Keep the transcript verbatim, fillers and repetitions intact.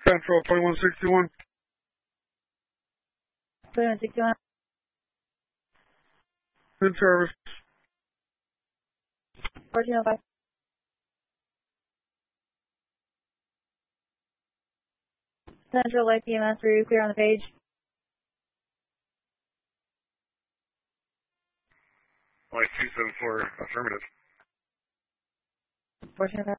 Central twenty-one sixty-one. twenty-one sixty-one. In service. fourteen oh five. Central Light P M S, are you clear on the page? Light two seven four, affirmative. fourteen oh five.